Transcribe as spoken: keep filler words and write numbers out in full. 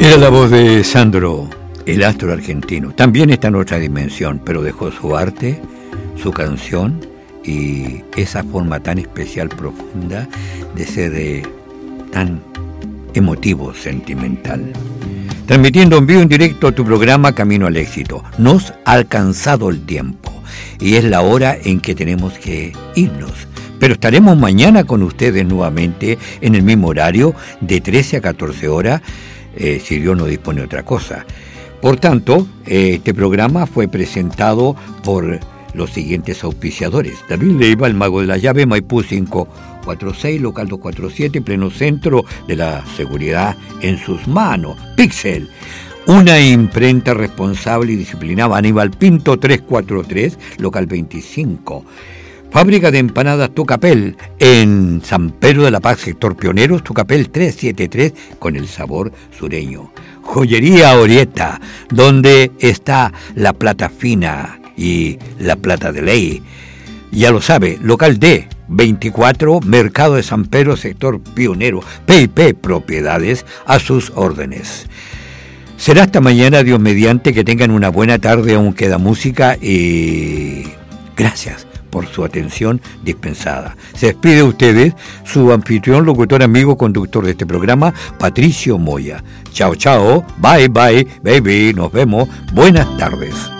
Era la voz de Sandro, el astro argentino. También está en otra dimensión, pero dejó su arte, su canción y esa forma tan especial, profunda, de ser eh, tan emotivo, sentimental. Transmitiendo en vivo en directo tu programa Camino al Éxito. Nos ha alcanzado el tiempo y es la hora en que tenemos que irnos. Pero estaremos mañana con ustedes nuevamente en el mismo horario, de trece a catorce horas, eh, si Dios no dispone otra cosa. Por tanto, eh, este programa fue presentado por los siguientes auspiciadores: David Leiva, el mago de la llave, Maipú cinco cuatro seis, local dos cuatro siete, pleno centro de la seguridad en sus manos. Pixel, una imprenta responsable y disciplinada. Aníbal Pinto tres cuatro tres, local veinticinco. Fábrica de empanadas Tucapel en San Pedro de la Paz, sector Pioneros, Tucapel trescientos setenta y tres, con el sabor sureño. Joyería Orieta, donde está la plata fina y la plata de ley. Ya lo sabe, local D veinticuatro, Mercado de San Pedro, sector Pionero. P y P Propiedades, a sus órdenes. Será hasta mañana, Dios mediante, que tengan una buena tarde, aún queda música y gracias por su atención dispensada. Se despide de ustedes su anfitrión, locutor, amigo, conductor de este programa, Patricio Moya. Chao, chao, bye, bye, baby, nos vemos, buenas tardes.